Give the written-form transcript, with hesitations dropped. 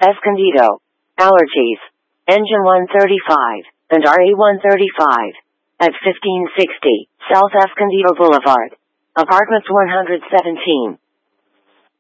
Escondido. Allergies. Engine 135 and RA 135 at 1560 South Escondido Boulevard. Apartments 117.